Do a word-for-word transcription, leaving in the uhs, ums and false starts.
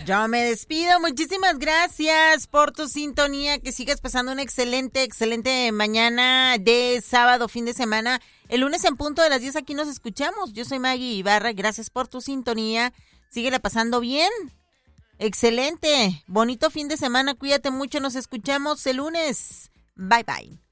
Yo me despido. Muchísimas gracias por tu sintonía. Que sigas pasando una excelente, excelente mañana de sábado, fin de semana. El lunes en punto de las diez aquí nos escuchamos. Yo soy Maggie Ibarra. Gracias por tu sintonía. Síguela pasando bien. Excelente. Bonito fin de semana. Cuídate mucho. Nos escuchamos el lunes. Bye, bye.